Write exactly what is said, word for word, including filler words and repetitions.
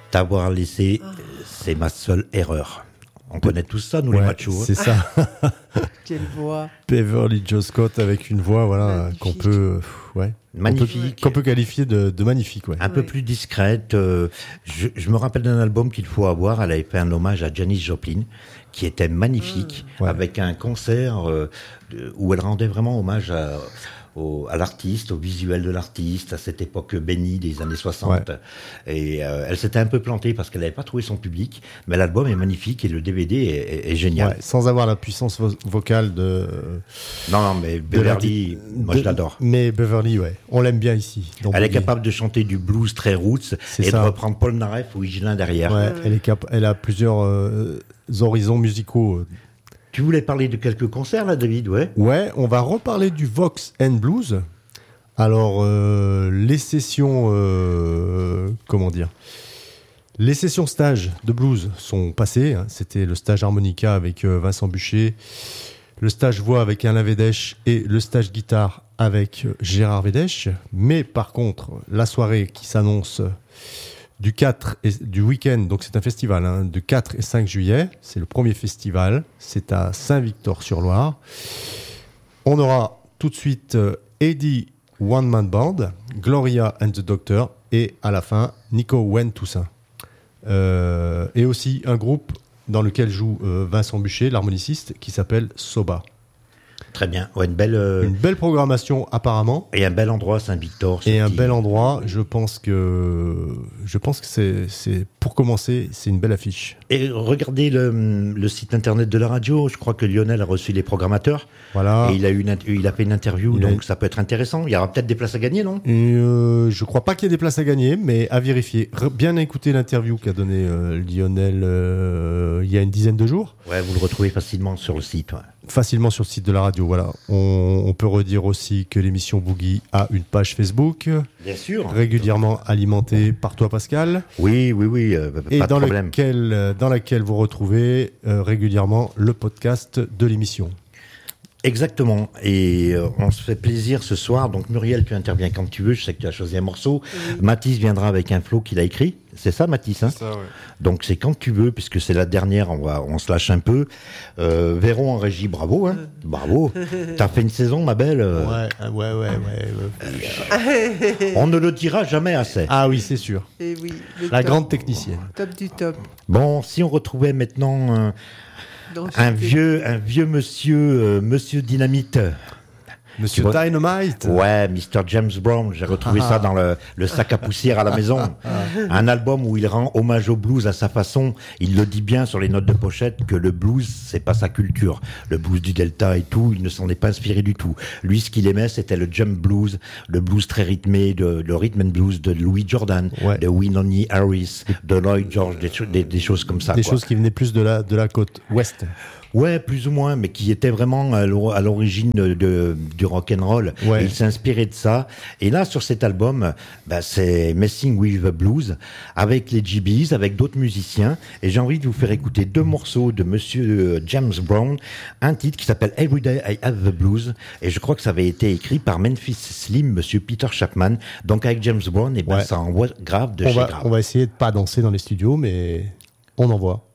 T'avoir laissé, c'est ma seule erreur. On connaît tous ça, nous, ouais, les machos. C'est ça. Quelle voix. Beverly Joe Scott avec une voix voilà, Magnifique. qu'on peut... Ouais. Magnifique. Qu'on peut, qu'on peut qualifier de, de magnifique. Ouais. Un Ouais. peu plus discrète. euh, je, je me rappelle d'un album qu'il faut avoir. Elle avait fait un hommage à Janis Joplin, qui était magnifique, Mmh. Ouais. avec un concert euh, de- où elle rendait vraiment hommage à, au, à l'artiste, au visuel de l'artiste, à cette époque bénie des années soixante. Et euh, elle s'était un peu plantée parce qu'elle n'avait pas trouvé son public. Mais l'album est magnifique et le D V D est, est- est génial. Ouais, sans avoir la puissance vo- vocale de... Non, non, mais de la- Beverly, moi de- je l'adore. Mais Beverly, ouais, on l'aime bien ici. dans Elle est Boogie. capable de chanter du blues très roots C'est et ça. de reprendre Paul Naref ou Higelin derrière. Ouais, elle, est cap- elle a plusieurs euh, horizons musicaux. Tu voulais parler de quelques concerts là, David, ouais? Ouais, on va reparler du Vox and Blues. Alors, euh, les sessions, euh, comment dire, les sessions stage de blues sont passées. hein. C'était le stage harmonica avec euh, Vincent Bucher, le stage voix avec Alain Vedèche et le stage guitare avec euh, Gérard Vedèche. Mais par contre, la soirée qui s'annonce du quatre et du week-end, donc c'est un festival, hein, du quatre et cinq juillet, c'est le premier festival, c'est à Saint-Victor-sur-Loire. On aura tout de suite euh, Eddie One Man Band, Gloria and the Doctor et à la fin Nico Wen Toussaint. Euh, et aussi un groupe dans lequel joue euh, Vincent Bucher, l'harmoniciste, qui s'appelle Soba. Très bien. Ouais, une belle, euh, Une belle programmation apparemment. et un bel endroit, Saint-Victor. ce Et un petit- bel endroit, je pense que je pense que c'est, c'est pour commencer, c'est une belle affiche. Et regardez le, le site internet de la radio. Je crois que Lionel a reçu les programmateurs. Voilà. Et il a, eu une, int- il a fait une interview, Il a- donc ça peut être intéressant. Il y aura peut-être des places à gagner, non? Et euh, je crois pas qu'il y ait des places à gagner, mais à vérifier. Re- bien écouter l'interview qu'a donné euh, Lionel euh, il y a une dizaine de jours, Ouais, vous le retrouvez facilement sur le site. Ouais. facilement sur le site de la radio. Voilà. On, on peut redire aussi que l'émission Boogie a une page Facebook, Bien sûr. régulièrement alimentée par toi, Pascal, Oui, oui, oui. euh, et pas de dans, problème. lequel, euh, dans laquelle vous retrouvez euh, régulièrement le podcast de l'émission. Exactement. Et euh, on se fait plaisir ce soir. Donc Muriel, tu interviens quand tu veux. Je sais que tu as choisi un morceau. Mathis viendra avec un flow qu'il a écrit. C'est ça, Mathis, hein? Ça, ouais. Donc c'est quand tu veux, puisque c'est la dernière. On va, on se lâche un peu. Euh, Véron en régie, bravo, hein? Bravo. T'as fait une saison, ma belle. euh, Ouais, ouais, ouais, ouais. On ne le dira jamais assez. Ah oui, c'est sûr. Et oui, le La top, grande technicienne. top du top. Bon, si on retrouvait maintenant un, Donc, un c'était- vieux, un vieux monsieur, euh, Monsieur Dynamite. Monsieur Tu vois- Dynamite. Ouais, mister James Brown, j'ai retrouvé ça dans le, le sac à poussière à la maison. Un album où il rend hommage au blues à sa façon. Il le dit bien sur les notes de pochette que le blues, c'est pas sa culture. Le blues du Delta et tout, il ne s'en est pas inspiré du tout. Lui, ce qu'il aimait, c'était le jump blues, le blues très rythmé, de, le rhythm and blues de Louis Jordan, Ouais. de Wynonie Harris, de Lloyd George, des, cho- des, des choses comme ça. Des quoi. choses qui venaient plus de la, de la côte ouest. Ouais, plus ou moins, mais qui était vraiment à l'or- à l'origine de, de- du rock and roll. Ouais. Et il s'est inspiré de ça. Et là, sur cet album, bah, c'est Messing with the Blues avec les G Bs, avec d'autres musiciens. Et j'ai envie de vous faire écouter deux morceaux de Monsieur euh, James Brown, un titre qui s'appelle Every Day I Have the Blues. Et je crois que ça avait été écrit par Memphis Slim, Monsieur Peter Chapman. Donc avec James Brown, et ben Ouais. ça envoie grave de On chez va, grave. on va essayer de pas danser dans les studios, mais on en voit.